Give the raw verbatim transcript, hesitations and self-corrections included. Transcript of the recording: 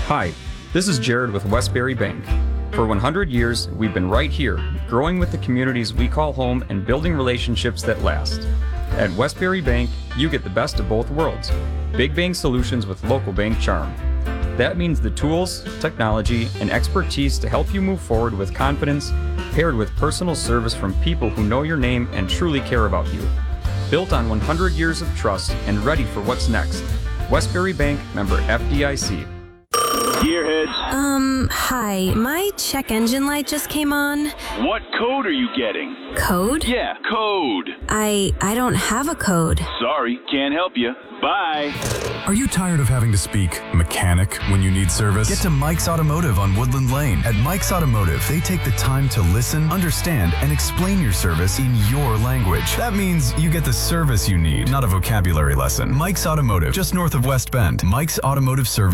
Hi, this is Jared with Westbury Bank. For one hundred years, we've been right here, growing with the communities we call home and building relationships that last. At Westbury Bank, you get the best of both worlds. Big bank solutions with local bank charm. That means the tools, technology, and expertise to help you move forward with confidence, paired with personal service from people who know your name and truly care about you. Built on one hundred years of trust and ready for what's next. Westbury Bank, member F D I C. Gearheads. Um, hi. My check engine light just came on. What code are you getting? Code? Yeah, code. I I don't have a code. Sorry, can't help you. Bye. Are you tired of having to speak mechanic when you need service? Get to Mike's Automotive on Woodland Lane. At Mike's Automotive, they take the time to listen, understand, and explain your service in your language. That means you get the service you need, not a vocabulary lesson. Mike's Automotive, just north of West Bend. Mike's Automotive Service.